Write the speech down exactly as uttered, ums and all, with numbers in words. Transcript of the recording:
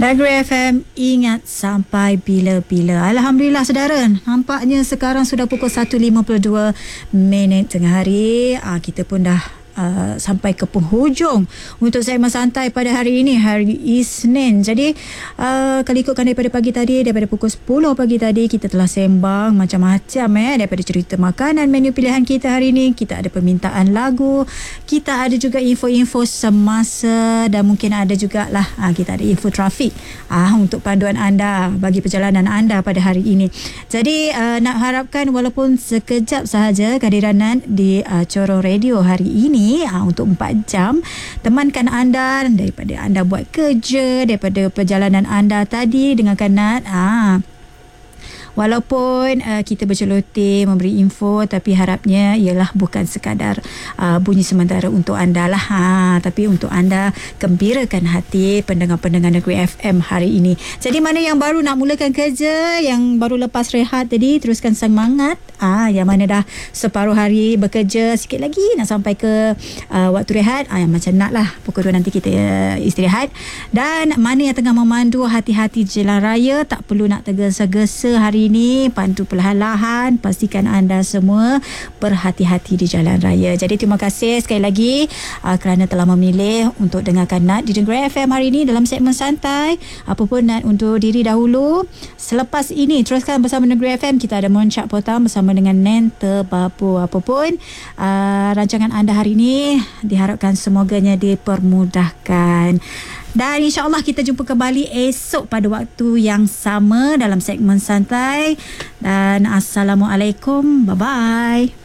Negeri F M, ingat sampai bila-bila. Alhamdulillah saudara, nampaknya sekarang sudah pukul satu lima puluh dua minit tengah hari. Aa, kita pun dah Uh, sampai ke penghujung untuk segmen santai pada hari ini, hari Isnin. Jadi uh, kalau ikutkan daripada pagi tadi, daripada pukul sepuluh pagi tadi, kita telah sembang macam-macam eh, daripada cerita makanan, menu pilihan kita hari ini, kita ada permintaan lagu, kita ada juga info-info semasa, dan mungkin ada jugalah uh, kita ada info trafik uh, untuk panduan anda bagi perjalanan anda pada hari ini. Jadi uh, nak harapkan walaupun sekejap sahaja kehadiran Nat di uh, Corong Radio hari ini, Ha, untuk empat jam temankan anda daripada anda buat kerja, daripada perjalanan anda tadi dengarkan Nat. Ha, walaupun uh, kita berceloteh memberi info, tapi harapnya ialah bukan sekadar uh, bunyi sementara untuk anda lah, ha, tapi untuk anda gembirakan hati pendengar-pendengar Negeri F M hari ini. Jadi mana yang baru nak mulakan kerja, yang baru lepas rehat tadi, teruskan semangat. Ah, yang mana dah separuh hari bekerja, sikit lagi nak sampai ke uh, waktu rehat, ah, yang macam nak lah pukul dua nanti kita uh, istirahat. Dan mana yang tengah memandu, hati-hati jalan raya, tak perlu nak tergesa-gesa hari ini, pandu perlahan-lahan, pastikan anda semua berhati-hati di jalan raya. Jadi terima kasih sekali lagi uh, kerana telah memilih untuk dengarkan Nat di Negeri F M hari ini dalam segmen santai. Apa pun Nat untuk diri dahulu. Selepas ini teruskan bersama Negeri F M, kita ada Moncak Potam bersama dengan Nenta Babu. Apapun uh, rancangan anda hari ini, diharapkan semoganya dipermudahkan. Dan insyaAllah kita jumpa kembali esok pada waktu yang sama dalam segmen santai. Dan Assalamualaikum. Bye-bye.